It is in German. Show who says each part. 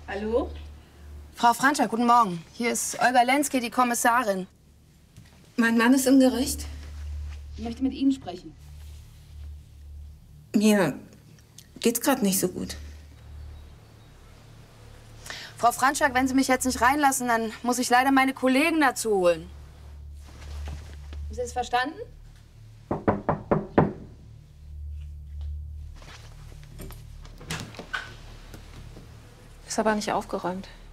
Speaker 1: Hallo?
Speaker 2: Frau Franczak, guten Morgen. Hier ist Olga Lenski, die Kommissarin.
Speaker 1: Mein Mann ist im Gericht.
Speaker 2: Ich möchte mit Ihnen sprechen.
Speaker 1: Mir geht's gerade nicht so gut.
Speaker 2: Frau Franczak, wenn Sie mich jetzt nicht reinlassen, dann muss ich leider meine Kollegen dazu holen. Haben Sie es verstanden?
Speaker 3: Ist aber nicht aufgeräumt.